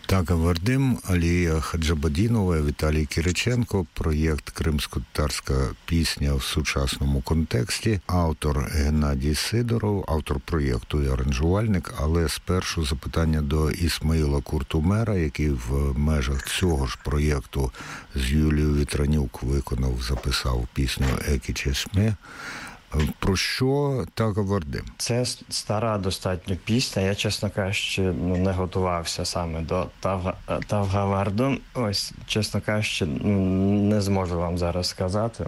Тага Вардим, Алія Хаджабадінова, Віталій Кириченко. Проєкт «Кримськотатарська пісня в сучасному контексті». Автор Геннадій Сидоров, автор проєкту і аранжувальник. Але спершу запитання до Ісмаїла Куртумера, який в межах цього ж проєкту з Юлією Вітранюк записав пісню «Екі Чешме». Про що Тага Вардим? Це стара достатньо пісня. Я, чесно кажучи, не готувався саме до Тага Вардим. Ось, чесно кажучи, не зможу вам зараз сказати.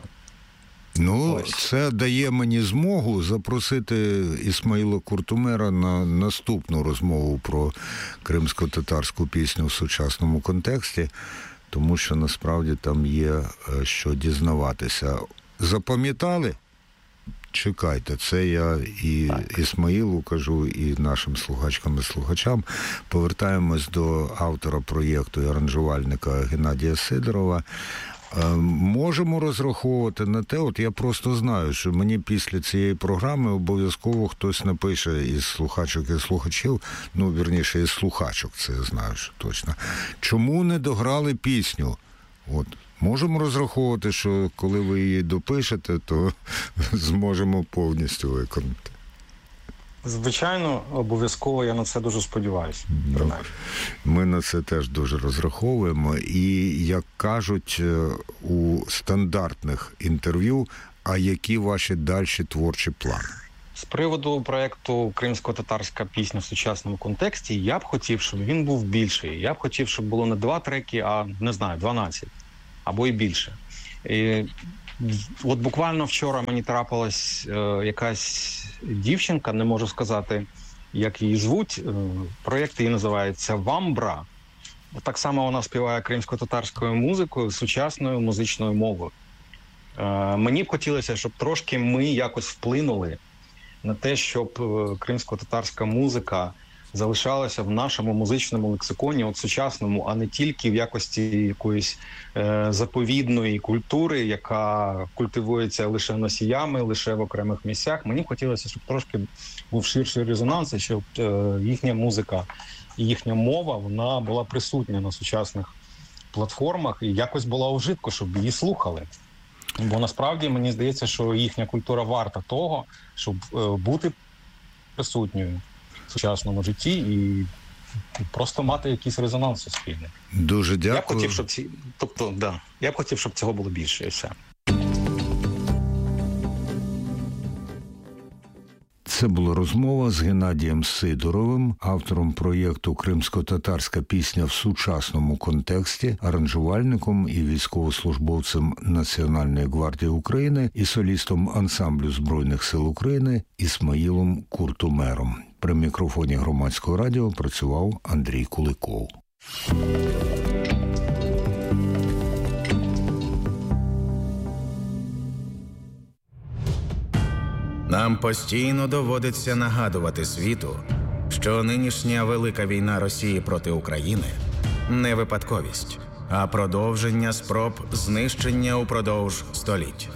Це дає мені змогу запросити Ісмаїла Куртумера на наступну розмову про кримсько-татарську пісню в сучасному контексті, тому що насправді там є що дізнаватися. Запам'ятали? Чекайте, це я і Ісмаїлу кажу, і нашим слухачкам і слухачам. Повертаємось до автора проєкту і аранжувальника Геннадія Сидорова. Можемо розраховувати на те, от я просто знаю, що мені після цієї програми обов'язково хтось напише із слухачок і слухачів, вірніше, із слухачок, це я знаю, що точно. Чому не дограли пісню? От. Можемо розраховувати, що коли ви її допишете, то зможемо повністю виконати. Звичайно, обов'язково, я на це дуже сподіваюся. Ми на це теж дуже розраховуємо. І, як кажуть у стандартних інтерв'ю, а які ваші дальші творчі плани? З приводу проєкту «Кримсько-татарська пісня в сучасному контексті» я б хотів, щоб він був більший. Я б хотів, щоб було не 2 треки, а, 12. Або і більше. І от буквально вчора мені трапилась якась дівчинка, не можу сказати, як її звуть. Проєкт її називається «Вамбра». Так само вона співає кримсько-татарською музикою, сучасною музичною мовою. Мені б хотілося, щоб трошки ми якось вплинули на те, щоб кримсько-татарська музика залишалася в нашому музичному лексиконі, от сучасному, а не тільки в якості якоїсь заповідної культури, яка культивується лише носіями, лише в окремих місцях. Мені хотілося, щоб трошки був ширший резонанс, і щоб їхня музика і їхня мова, вона була присутня на сучасних платформах і якось була ужитку, щоб її слухали. Бо насправді мені здається, що їхня культура варта того, щоб бути присутньою в сучасному житті і просто мати якийсь резонанс суспільний. Дуже дякую. Я б хотів, щоб цього було більше і все. Це була розмова з Геннадієм Сидоровим, автором проєкту «Кримсько-татарська пісня в сучасному контексті», аранжувальником і військовослужбовцем Національної гвардії України і солістом ансамблю Збройних сил України Ісмаїлом Куртумером. При мікрофоні Громадського радіо працював Андрій Куликов. Нам постійно доводиться нагадувати світу, що нинішня велика війна Росії проти України – не випадковість, а продовження спроб знищення упродовж століть.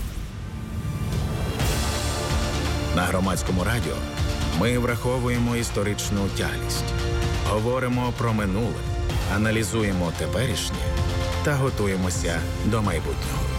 На Громадському радіо ми враховуємо історичну тяглість, говоримо про минуле, аналізуємо теперішнє та готуємося до майбутнього.